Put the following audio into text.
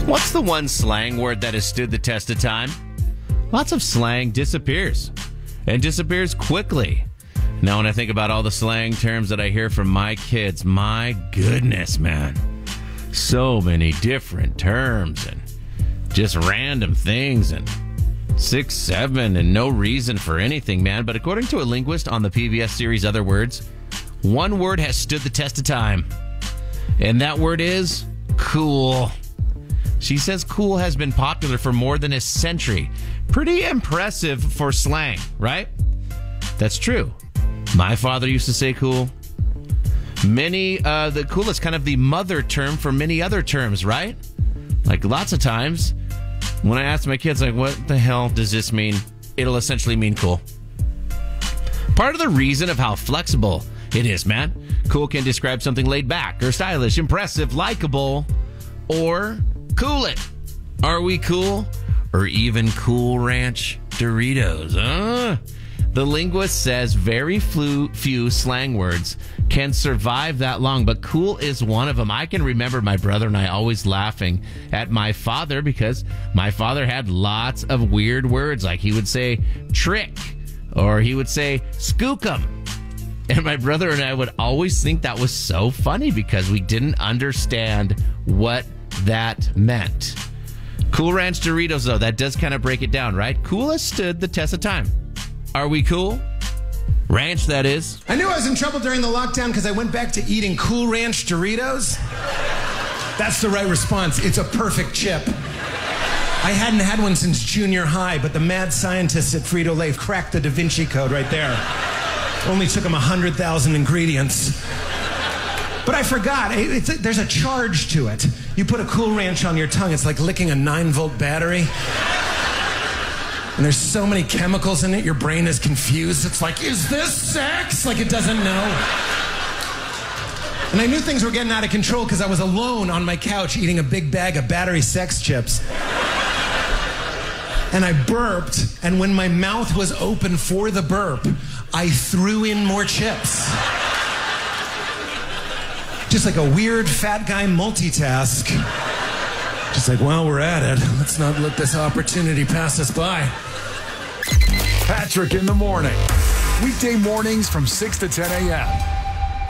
What's the one slang word that has stood the test of time? Lots of slang disappears, and disappears quickly. Now, when I think about all the slang terms that I hear from my kids, my goodness, man. So many different terms and just random things and 6, 7, and no reason for anything, man. But according to a linguist on the PBS series Other Words, one word has stood the test of time, and that word is cool. She says cool has been popular for more than a century. Pretty impressive for slang, right? That's true. My father used to say cool. The cool is kind of the mother term for many other terms, right? Like lots of times when I ask my kids, like, what the hell does this mean? It'll essentially mean cool. Part of the reason of how flexible it is, man. Cool can describe something laid back or stylish, impressive, likable, or cool it. Are we cool? Or even Cool Ranch Doritos, The linguist says very few slang words can survive that long, but cool is one of them. I can remember my brother and I always laughing at my father because my father had lots of weird words. Like he would say trick, or he would say skookum. And my brother and I would always think that was so funny because we didn't understand what that meant. Cool Ranch Doritos, though, that does kind of break it down, right? Cool has stood the test of time. Are we cool? Ranch, that is. I knew I was in trouble during the lockdown because I went back to eating Cool Ranch Doritos. That's the right response. It's a perfect chip. I hadn't had one since junior high, but the mad scientists at Frito-Lay cracked the Da Vinci Code right there. Only took them 100,000 ingredients. But I forgot, there's a charge to it. You put a Cool Ranch on your tongue, it's like licking a 9-volt battery. And there's so many chemicals in it, your brain is confused. It's like, is this sex? Like it doesn't know. And I knew things were getting out of control because I was alone on my couch eating a big bag of battery sex chips. And I burped, and when my mouth was open for the burp, I threw in more chips. Just like a weird fat guy multitask. Just like, while we're at it, let's not let this opportunity pass us by. Patrick in the morning. Weekday mornings from 6 to 10 a.m.